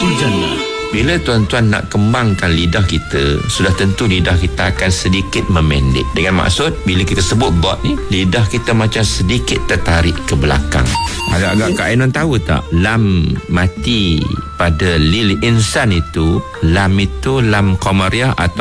Miftahoul Jannah. Bila tuan-tuan nak kembangkan lidah kita, sudah tentu lidah kita akan sedikit memendek. Dengan maksud, bila kita sebut dot ni, lidah kita macam sedikit tertarik ke belakang. Agak-agak Kak Ainon tahu tak? Lam mati pada lil insan itu, lam itu lam qamariyah atau